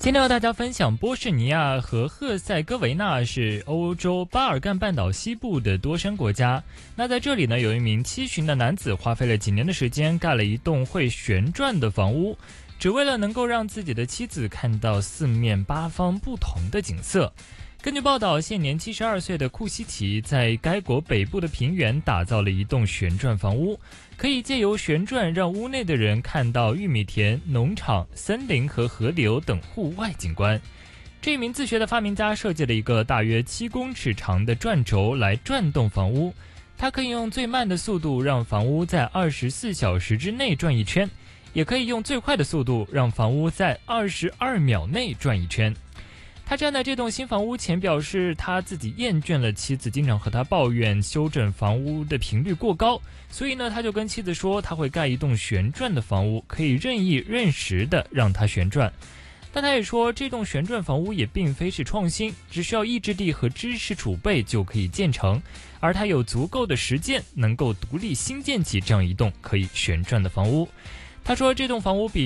今天和大家分享，波士尼亚和赫塞哥维纳是欧洲巴尔干半岛西部的多山国家。那在这里呢，有一名七旬的男子花费了几年的时间，盖了一栋会旋转的房屋，只为了能够让自己的妻子看到四面八方不同的景色。根据报道，现年72岁的库西奇在该国北部的平原打造了一栋旋转房屋，可以借由旋转让屋内的人看到玉米田、农场、森林和河流等户外景观。这名自学的发明家设计了一个大约7公尺长的转轴来转动房屋，它可以用最慢的速度让房屋在24小时之内转一圈，也可以用最快的速度让房屋在22秒内转一圈。他站在这栋新房屋前表示，他自己厌倦了妻子经常和他抱怨修整房屋的频率过高，所以呢，他就跟妻子说他会盖一栋旋转的房屋，可以任意任时的让它旋转。但他也说，这栋旋转房屋也并非是创新，只需要意志力和知识储备就可以建成，而他有足够的实践，能够独立新建起这样一栋可以旋转的房屋。他说，这栋房屋比